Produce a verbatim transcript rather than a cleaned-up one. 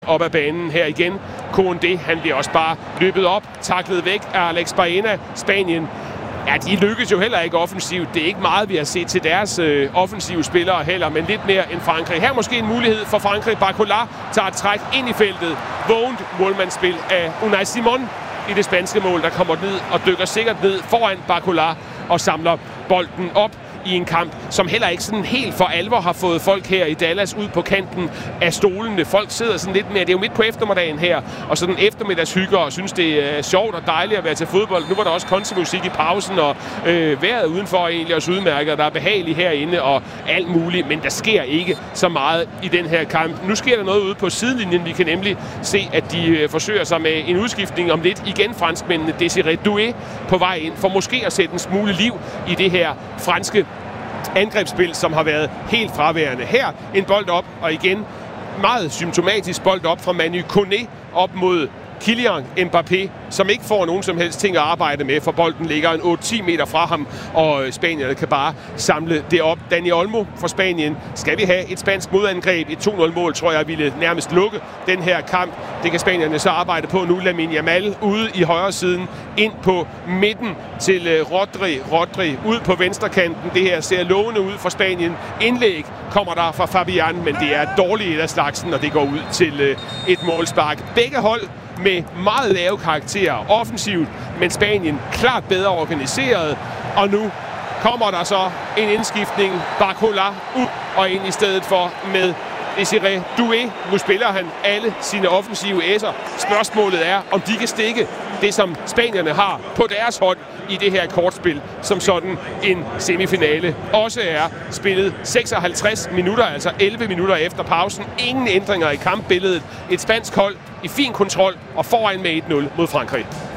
Op ad banen her igen. Koundé, han bliver også bare løbet op, taklet væk af Alex Baena. Spanien, ja, de lykkes jo heller ikke offensivt. Det er ikke meget, vi har set til deres øh, offensive spillere heller, men lidt mere end Frankrig. Her måske en mulighed for Frankrig. Barcola tager et træk ind i feltet. Vågent målmandsspil af Unai Simon i det spanske mål, der kommer ned og dykker sikkert ned foran Barcola og samler bolden op i en kamp, som heller ikke sådan helt for alvor har fået folk her i Dallas ud på kanten af stolene. Folk sidder sådan lidt mere, det er jo midt på eftermiddagen her, og sådan eftermiddagshygger og synes, det er sjovt og dejligt at være til fodbold. Nu var der også countrymusik i pausen, og øh, vejret udenfor er egentlig også udmærket, der er behageligt herinde og alt muligt, men der sker ikke så meget i den her kamp. Nu sker der noget ude på sidelinjen. Vi kan nemlig se, at de øh, forsøger sig med en udskiftning om lidt. Igen franskmændene, Désiré Doué på vej ind, for måske at sætte en smule liv i det her franske angrebsspil, som har været helt fraværende. Her en bold op, og igen meget symptomatisk bold op fra Manu Koné op mod Kylian Mbappé, som ikke får nogen som helst ting at arbejde med, for bolden ligger en otte til ti meter fra ham, og spanierne kan bare samle det op. Dani Olmo fra Spanien. Skal vi have et spansk modangreb? Et to nul mål, tror jeg, ville nærmest lukke den her kamp. Det kan spanierne så arbejde på nu. Lamine Yamal ude i højre siden, ind på midten til Rodri. Rodri ud på venstrekanten. Det her ser lovende ud for Spanien. Indlæg kommer der fra Fabian, men det er dårligt af slagsen, og det går ud til et målspark. Begge hold med meget lave karakterer offensivt, men Spanien klart bedre organiseret. Og nu kommer der så en indskiftning. Barcola ud og ind i stedet for med Désiré Doué. Nu spiller han alle sine offensive æsser. Spørgsmålet er, om de kan stikke det, som spanierne har på deres hånd i det her kortspil, som sådan en semifinale også er. Spillet seksoghalvtreds minutter, altså elleve minutter efter pausen. Ingen ændringer i kampbilledet. Et spansk hold i fin kontrol og foran med et nul mod Frankrig.